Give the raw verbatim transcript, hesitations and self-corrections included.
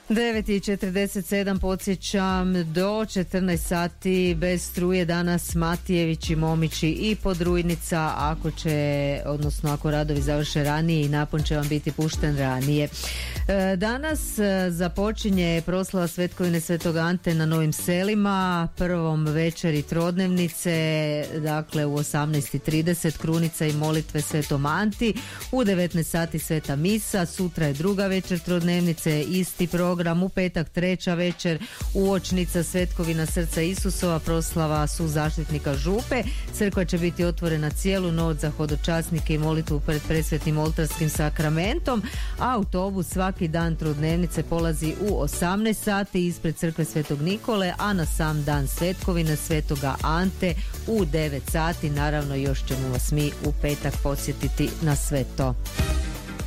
devet i četrdeset sedam, podsjećam, do četrnaest sati bez struje danas Matijević i Momići i Podrujnica, ako će, odnosno ako radovi završe ranije i napon će vam biti pušten ranije. E, danas e, započinje proslava Svetkovine Svetog Ante na Novim Selima, prvom večeri trodnevnice, dakle u osamnaest i trideset krunica i molitve Svetom Anti, u devetnaest sati Sveta Misa, sutra je druga večer trodnevnice, isti program. U petak treća večer, uočnica Svetkovina Srca Isusova, proslava su zaštitnika Župe. Crkva će biti otvorena cijelu noć za hodočasnike i molitvu pred presvetnim oltarskim sakramentom. Autobus svaki dan trudnevnice polazi u osamnaest sati ispred crkve Svetog Nikole, a na sam dan Svetkovine Svetoga Ante u devet sati. Naravno, još ćemo vas mi u petak podsjetiti na sve to.